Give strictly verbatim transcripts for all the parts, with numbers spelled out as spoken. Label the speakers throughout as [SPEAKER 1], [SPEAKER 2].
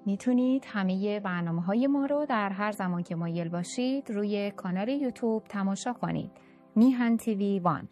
[SPEAKER 1] میتونید همه برنامه های ما رو در هر زمان که مایل باشید روی کانال یوتیوب تماشا کنید. میهن تیوی وان.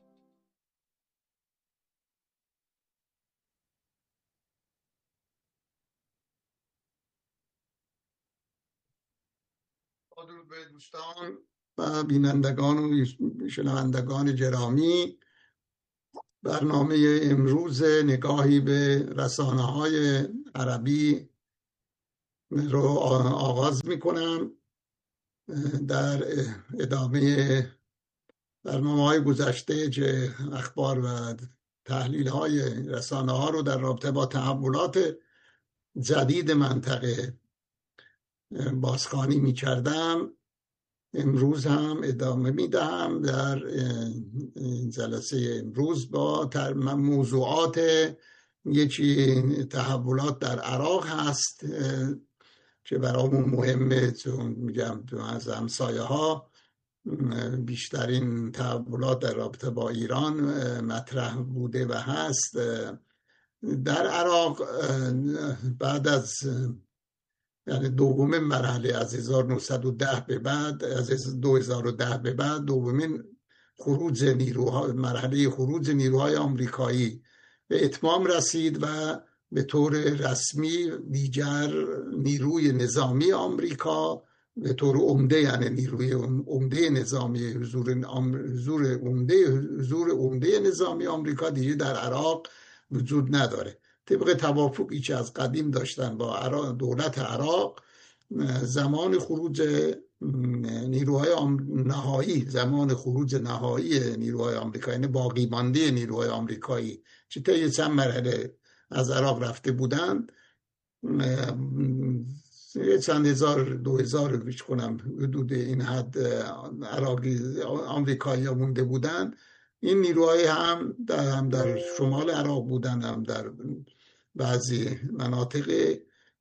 [SPEAKER 2] درود به دوستان و بینندگان و شنوندگان گرامی. برنامه امروز نگاهی به رسانه‌های عربی رو آغاز می‌کنم. در ادامه برنامه‌های گذشته که اخبار و تحلیل‌های رسانه‌ها رو در رابطه با تحولات جدید منطقه بازخوانی می‌کردم، امروز هم ادامه میدهم. در جلسه امروز با موضوعات یکی تحولات در عراق هست که برامون مهمه، چون میگم از همسایه ها بیشترین تحولات در رابطه با ایران مطرح بوده و هست. در عراق بعد از یعنی دومین مرحله از هزار و نهصد و ده به بعد، از دو هزار و ده به بعد، دومین خروج نیروها مرحله خروج نیروهای آمریکایی به اتمام رسید و به طور رسمی دیگر نیروی نظامی آمریکا به طور عمده، یعنی نیروی عمده نظامی حضور حضور عمده حضور عمده نظامی آمریکا دیگه در عراق وجود نداره. طبق توافقی که از قدیم داشتن با دولت عراق، زمان خروج نیروهای نهایی زمان خروج نهایی نیروهای آمریکایی، یعنی باقی مانده نیروهای آمریکایی که طی چند مرحله از عراق رفته بودند، چند هزار دو هزار بیش کنم حدود این حد عراقی آمریکایی ها مونده بودند. این نیروهای هم در, هم در شمال عراق بودن، هم در بعضی مناطق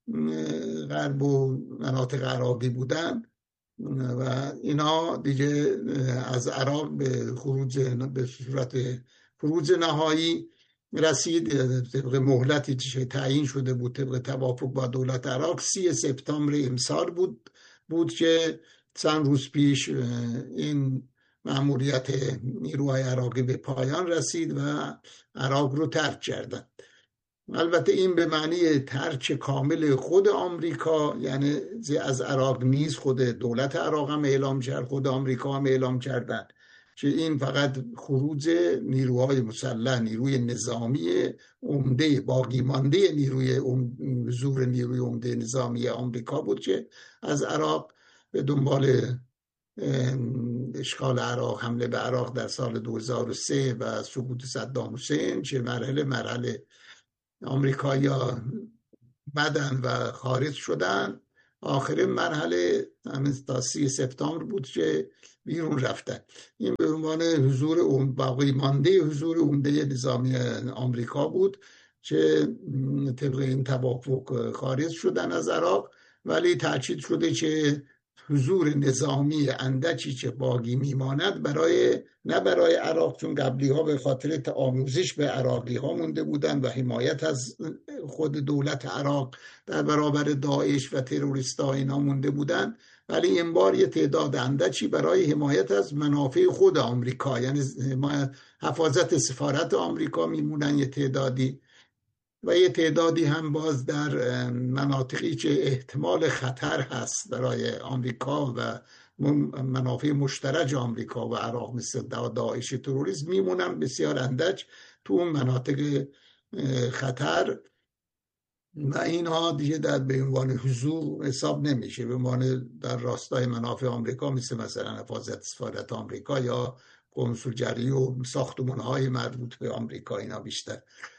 [SPEAKER 2] غرب و مناطق عراقی بودن و اینا دیگه از عراق به خروج به صورت خروج نهایی رسید. طبق مهلتی که تعیین شده بود طبق توافق با دولت عراق سی سپتامبر امسال بود بود که چند روز پیش این مأموریت نیروهای عراقی به پایان رسید و عراق رو ترک کردند. البته این به معنی ترک کامل خود آمریکا، یعنی از عراق نیز خود دولت عراق هم اعلام کرد، خود آمریکا هم اعلام کردن که این فقط خروج نیروهای مسلح، نیروی نظامی عمده باقی مانده نیروی حضور نیروی عمده نظامی آمریکا بود که از عراق به دنبال اشغال عراق، حمله به عراق در سال دو هزار و سه و سقوط صدام حسین، که مرحله مرحله آمریکایی ها بدن و خارج شدن. آخرین مرحله همین تا سی سپتامبر بود که بیرون رفتن. این به عنوان حضور باقی مانده حضور عمده نظامی آمریکا بود که طبق این توافق خارج شدن از عراق، ولی تاکید شده که حضور نظامی اندکی که باقی میماند برای نه برای عراق، چون قبلی ها به خاطر آموزش به عراقی ها مونده بودن و حمایت از خود دولت عراق در برابر داعش و تروریست ها اینا مونده بودن، ولی این بار یه تعداد اندکی برای حمایت از منافع خود آمریکا، یعنی حفاظت سفارت آمریکا میمونن یه تعدادی، و یه تعدادی هم باز در مناطقی که احتمال خطر هست برای آمریکا و منافع مشترک آمریکا و عراق مثل داعش تروریسم میمونن بسیار اندک تو اون مناطق خطر، و اینها دیگه در به عنوان حضور حساب نمیشه، به عنوان در راستای منافع آمریکا، مثل مثلا حفاظت سفارت آمریکا یا کنسولگری و ساختمان‌های مربوط به آمریکا. اینا بیشتر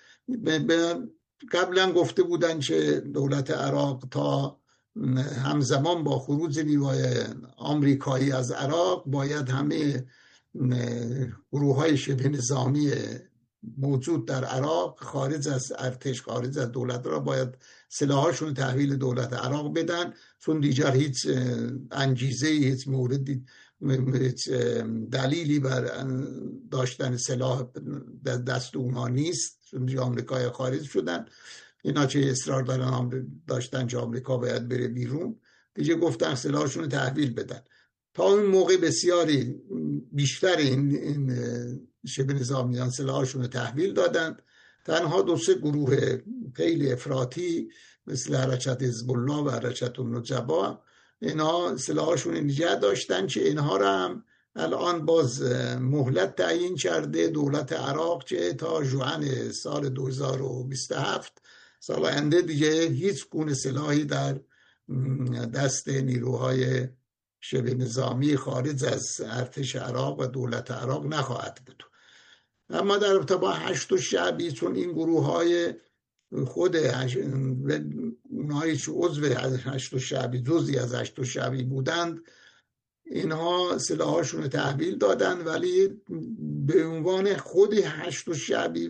[SPEAKER 2] قبلا گفته بودن که دولت عراق تا همزمان با خروج نیروهای آمریکایی از عراق باید همه گروه‌های شبه نظامی موجود در عراق خارج از ارتش، خارج از دولت را باید سلاحاشون تحویل دولت عراق بدن، چون دیگر هیچ انگیزه، هیچ موردی، هیچ دلیلی بر داشتن سلاح دست اونها نیست، چون آمریکایی خارج شدن. اینا چه اصرار دارن داشتن که آمریکا باید بره بیرون، دیگه گفتن سلاحشون رو تحویل بدن. تا اون موقع بسیاری بیشتر این, این شبه نظامیان سلاحشون رو تحویل دادن. تنها دو سه گروه خیلی افراطی مثل حرکت حزب الله و حرکت النجبا اینها سلاحشون نگه داشتن که اینها را هم الان باز مهلت تعیین کرده دولت عراق که تا ژوئن سال دو هزار و بیست و هفت سال آینده دیگه هیچ گونه سلاحی در دست نیروهای شبه نظامی خارج از ارتش عراق و دولت عراق نخواهد بود. اما در رابطه با هشت شعبی، چون این گروه های خود اونهایی که عضو هشت شعبی جزئی از هشت شعبی بودند، اینها سلاحاشون رو تحویل دادن، ولی به عنوان خود هشت شعبی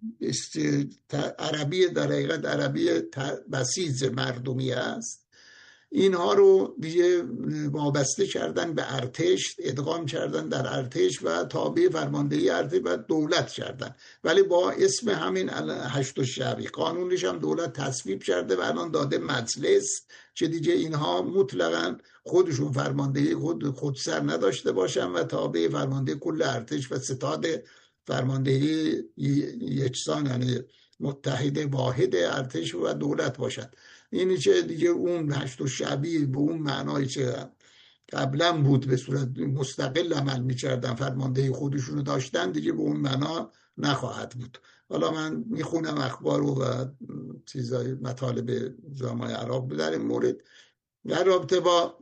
[SPEAKER 2] عربی در حقیقت عربی بسیج مردمی است، اینها رو دیگه وابسته کردن به ارتش، ادغام کردن در ارتش و تابع فرماندهی ارتش و دولت کردن، ولی با اسم همین هشت شعبی. قانونش هم دولت تصویب کرده و الان داده مجلس که دیگه اینها مطلقاً خودشون فرماندهی خود خودسر نداشته باشن و تابع فرماندهی کل ارتش و ستاد فرماندهی یکسان، یعنی متحد واحد ارتش و دولت باشد. اینی که دیگه اون هشت شعبی به اون معنایی که قبلا بود به صورت مستقل عمل می‌کردن، فرماندهی خودشون رو داشتن، دیگه به اون معنا نخواهد بود. حالا من میخونم اخبار و چیزای مطالب جامعه عراق در این مورد. در رابطه با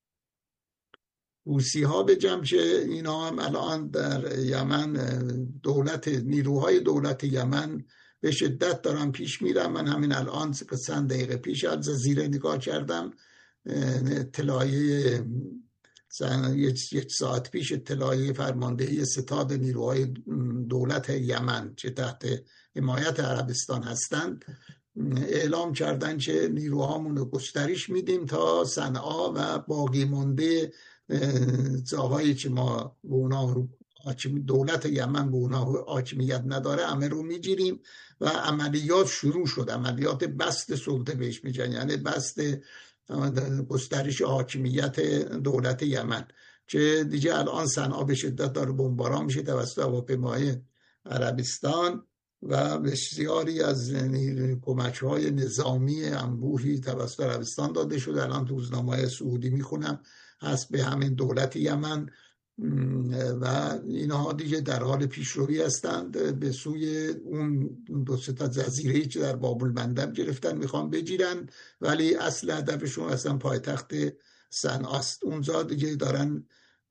[SPEAKER 2] حوثی ها بگم که اینا هم الان در یمن دولت نیروهای دولت یمن به شدت دارن پیش میرن. من همین الان چند دقیقه پیش الجزیره نگاه کردم، اطلاعیه یک ساعت پیش اطلاعیه فرماندهی ستاد نیروهای دولت یمن که تحت حمایت عربستان هستند اعلام کردن که نیروهامون رو گسترش میدیم تا صنعا و باقی مونده جاهایی که ما به اونا دولت یمن به اونا حاکمیت نداره همه رو میگیریم و عملیات شروع شد. عملیات بسط سلطه بهش میگن، یعنی بسط گسترش حاکمیت دولت یمن که دیگه الان صنعا به شدت داره بمباران میشه توسط هواپیماهای عربستان و بسیاری از کمک‌های نظامی انبوهی توسط عربستان داده شده. الان تو روزنامه‌های سعودی میخونم هست به همین دولت یمن و اینها دیگه در حال پیشروی هستند به سوی اون دو سه تا جزیره‌ای که در باب المندب گرفتن، میخوان بگیرن، ولی اصل هدفشون اصلا پایتخت صنعاست. اونجا دیگه دارن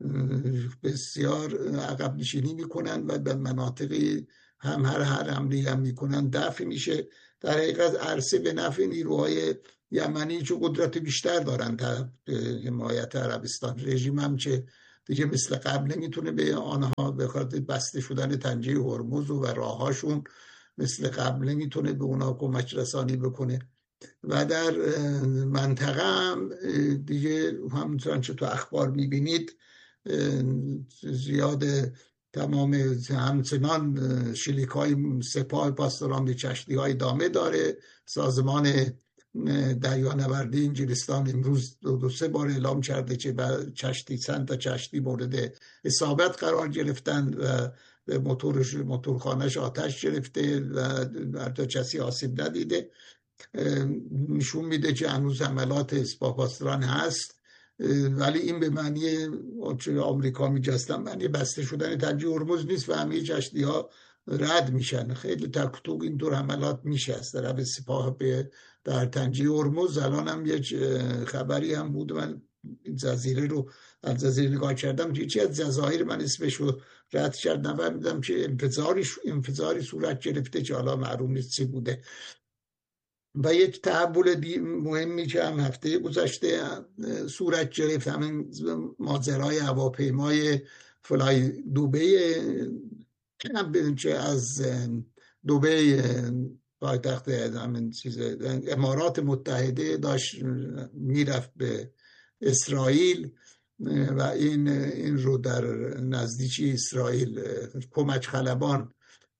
[SPEAKER 2] بسیار عقب نشینی میکنن و به مناطقی هم هر هر حمله هم میکنن دفع میشه. در حقیقت عرصه به نفع نیروهای یمنی که قدرت بیشتر دارن تحت حمایت عربستان. رژیم هم که دیگه مثل قبل نمیتونه به آنها به خاطر بسته شدن پنجه هرمز و راهاشون مثل قبل نمیتونه به اونها کمک رسانی بکنه و در منطقه هم دیگه همونطور که تو اخبار میبینید زیاد تمام همچنان شلیک های سپاه پاسداران به کشتی های ادامه داره. سازمان دریانوردی انگلستان امروز دو, دو سه بار اعلام کرده که کشتی چند تا کشتی مورد اصابت قرار گرفتن و به موتورش موتورخانه‌اش آتش گرفته و هر تا کسی آسیب ندیده. نشون میده که هنوز حملات سپاه پاسداران هست، ولی این به معنی چه آمریکا میگستن معنی بسته شدن پنجه هرمز نیست و همه کشتی ها رد میشن. خیلی تک توک این دور حملات میشه از طرف سپاه به در تنجه هرمز. الان هم یک خبری هم بود، من جزیره رو از جزیره نگاه کردم، یکی از جزایر من اسمش رو رد کردم و میدم که انفجاری انفجاری صورت گرفته که حالا معلوم نیست چی بوده. و یک تحول مهمی که هم هفته گذشته صورت گرفت همین ماجرای هواپیمای فلای دبی که از دبی پایتخت همین چیز امارات متحده داشت میرفت به اسرائیل و این این رو در نزدیکی اسرائیل کمک خلبان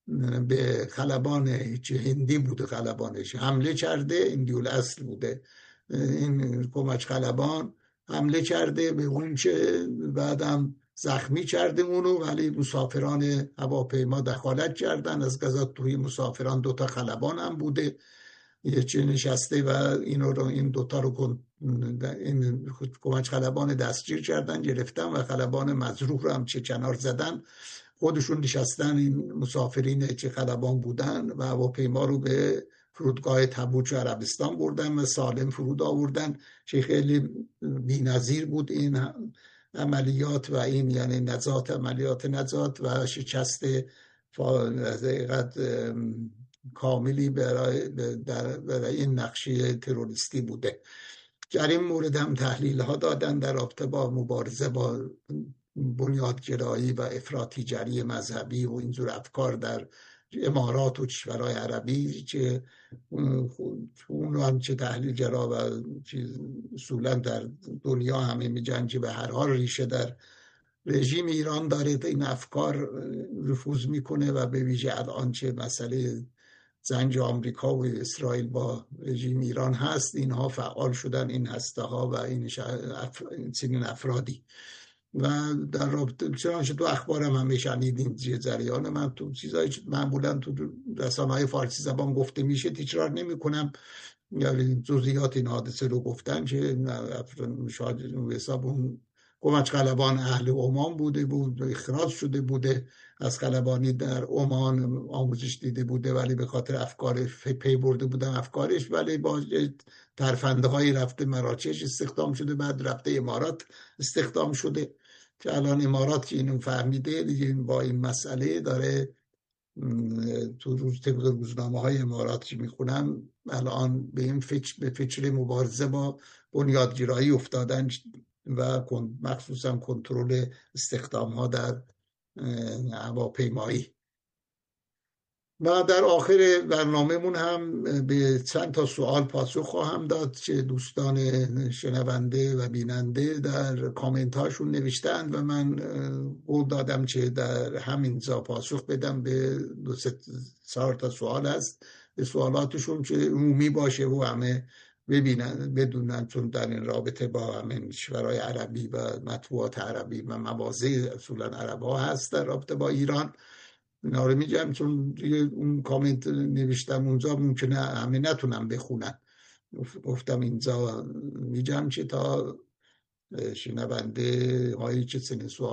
[SPEAKER 2] به خلبان چه هندی بوده، خلبانش حمله کرده، هندیول اصل بوده این کمچ خلبان، حمله کرده به اون چه بعدم زخمی کرده اونو، ولی مسافران هواپیما دخالت کردن. از قضا توی مسافران دوتا خلبان هم بوده یه چه نشسته و اینو رو این دوتا رو این کمچ خلبان دستگیر کردن، گرفتن و خلبان مجروح رو هم چه کنار زدن، خودشون نشستن. این مسافرین چه خلبان بودن و هواپیما رو به فرودگاه تبوک عربستان بردن و سالم فرود آوردن. چه خیلی بی‌نظیر بود این عملیات و این یعنی نجات، عملیات نجات و شکست کاملی برای, برای این نقشه تروریستی بوده. در این مورد هم تحلیل ها دادن در رابطه با مبارزه با بنیادگرایی و افراطیگری مذهبی و اینجور افکار در امارات و کشورهای عربی که اون هم چه تحلیلگرا و اصولا در دنیا همه میگن که به هر حال ریشه در رژیم ایران داره. این افکار رفوز میکنه و به ویژه الان چه مسئله زنج آمریکا و اسرائیل با رژیم ایران هست، اینها فعال شدن این هسته ها و این چنین افرادی. و در رابطه چنانچه تو اخبارم همه شنیدین جریان من تو چیزایی معمولا تو رسانه‌های فارسی زبان گفته میشه تکرار نمی‌کنم، یعنی جزئیات این حادثه رو گفتن که شاید حساب اون کمچ خلبان اهل عمان بوده بود، اخراج شده بوده از خلبانی در عمان، آموزش دیده بوده ولی به خاطر افکار پی برده بودن افکارش، ولی با ترفنده های رفته مراکش استخدام شده، بعد رفته امارات استخدام شده که الان امارات که اینو فهمیده دیگه با این مسئله داره تو روز طبق روزنامه های امارات که میخونم الان به این فکر به فکر مبارزه با بنیادگرایی افتادن و مخصوصا کنترل استخدام ها در هواپیمایی. و در آخر برنامه‌مون هم به چند تا سوال پاسخ خواهم داد که دوستان شنونده و بیننده در کامنت هاشون نوشتن و من قول دادم که در همین جا پاسخ بدم. به دو سه چهار تا سوال هست به سوالاتشون که عمومی باشه و همه ببینن بدونن، چون در این رابطه با همین کشورهای عربی و مطبوعات عربی و مواضع اصولا عرب ها هست در رابطه با ایران. اینا رو میگم چون اون کامنت نوشتم اونجا ممکنه همه نتونم بخونن، گفتم اینجا میگم که تا شنونده هایی که سن سوال